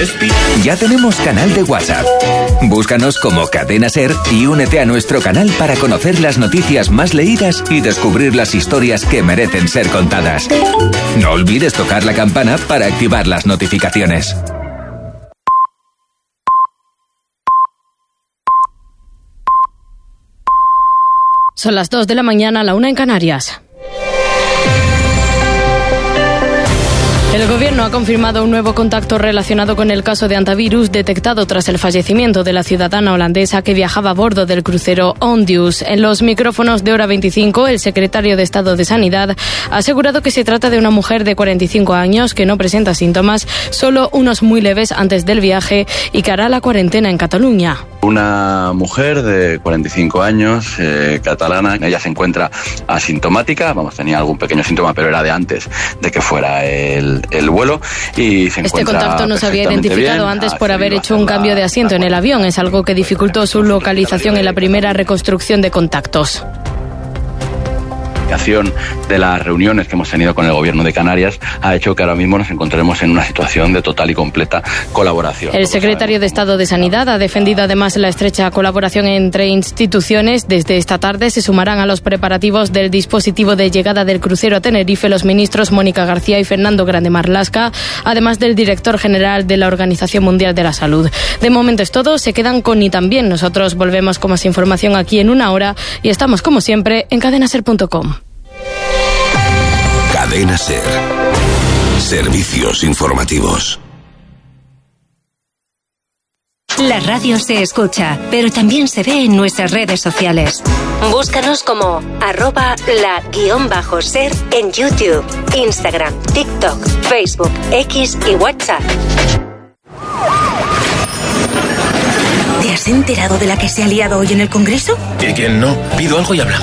Ya tenemos canal de WhatsApp. Búscanos como Cadena Ser y únete a nuestro canal para conocer las noticias más leídas y descubrir las historias que merecen ser contadas. No olvides tocar la campana para activar las notificaciones. Son las 2 de la mañana, la 1 en Canarias. El gobierno ha confirmado un nuevo contacto relacionado con el caso de hantavirus detectado tras el fallecimiento de la ciudadana holandesa que viajaba a bordo del crucero Ondius. En los micrófonos de Hora 25, el secretario de Estado de Sanidad ha asegurado que se trata de una mujer de 45 años que no presenta síntomas, solo unos muy leves antes del viaje y que hará la cuarentena en Cataluña. Una mujer de 45 años, catalana, ella se encuentra asintomática, tenía algún pequeño síntoma, pero era de antes de que fuera el vuelo y se encuentra. Este contacto no se había identificado antes por haber hecho un cambio de asiento en el avión, es algo que dificultó su localización en la primera reconstrucción de contactos. De las reuniones que hemos tenido con el gobierno de Canarias ha hecho que ahora mismo nos encontremos en una situación de total y completa colaboración. El secretario de Estado de Sanidad ha defendido además la estrecha colaboración entre instituciones. Desde esta tarde se sumarán a los preparativos del dispositivo de llegada del crucero a Tenerife los ministros Mónica García y Fernando Grande Marlaska, además del director general de la Organización Mundial de la Salud. De momento es todo, se quedan con Y También. Nosotros volvemos con más información aquí en una hora y estamos como siempre en cadenaser.com. Cadena Ser. Servicios informativos. La radio se escucha, pero también se ve en nuestras redes sociales. Búscanos como @la_ser en YouTube, Instagram, TikTok, Facebook, X y WhatsApp. ¿Te has enterado de la que se ha liado hoy en el Congreso? ¿Y quién no? Pido algo y hablamos.